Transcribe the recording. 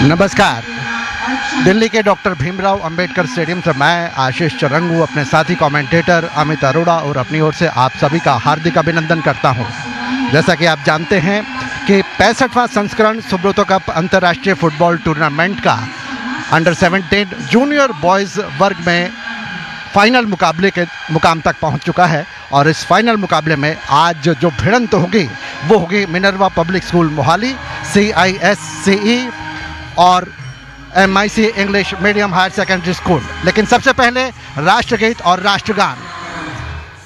नमस्कार। दिल्ली के doctor Bhimrao Ambedkar stadium से मैं आशीष चरंगू अपने साथी कमेंटेटर अमित अरोड़ा और अपनी ओर से आप सभी का हार्दिक अभिनंदन करता हूं। जैसा कि आप जानते हैं कि 65वां संस्करण सुब्रतो कप अंतर्राष्ट्रीय फुटबॉल टूर्नामेंट का अंडर 17 जूनियर बॉयज़ वर्ग में फाइनल मुकाबले के मुकाम तक पहुंच चुका है और इस फाइनल मुकाबले में आज जो भिड़ंत होगी वो होगी Minerva public school Mohali, CISCE और MIC English medium higher secondary school. लेकिन सबसे पहले राष्ट्रगीत और राष्ट्रगान